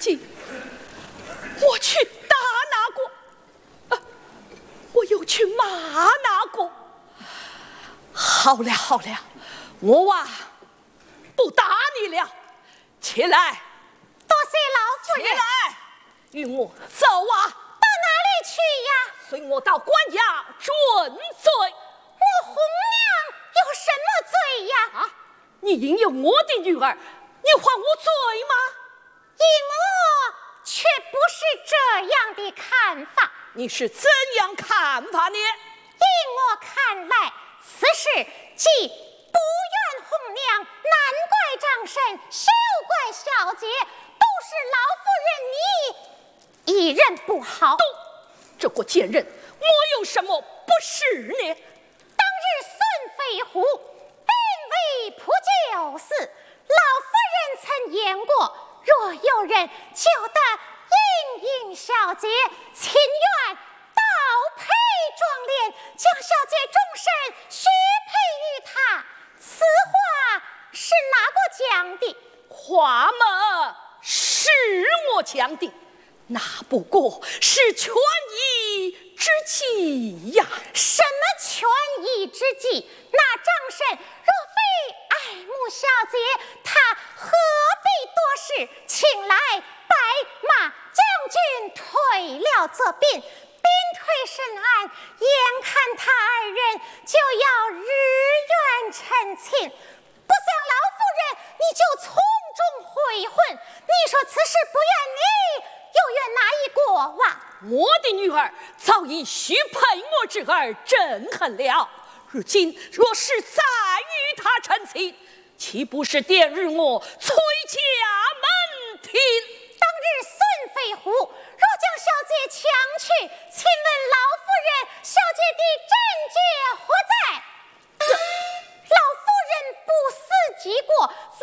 今我去打那个，我又去骂那个。好了好了，我不打你了，起来。 多谢老夫人。 起来，与我走啊！ 到哪里去呀？ 随我到官衙准罪。 我红娘有什么罪呀？ 你引诱我的女儿，你还我罪吗？ 以我却不是这样的看法。 你是怎样看法呢？ 依我看来，此事既不怨红娘，难怪张婶，休怪小姐，都是老夫人你一人不好。 这个贱人，我有什么不是呢？ 当日孙飞虎因为普救寺，老夫人曾言过，若有人救得英英小姐，情愿倒配妆奁，将小姐终身许配于他。此话是哪个讲的？ 话嘛，是我讲的，那不过是权宜之计呀。 什么权宜之计？那张婶若非爱慕小姐，他何必多事，请来白马将军退了这边，边退审案，眼看他二人就要日愿成亲，不想老夫人你就从中悔婚。你说此事不怨你，又怨哪一国王？ 我的女儿早已许配我之儿郑恨了，如今若是再与他成亲，岂不是玷辱我崔家门庭？ 当日孙飞虎若将小姐抢去，请问老夫人，小姐的贞洁何在？老夫人不思及过，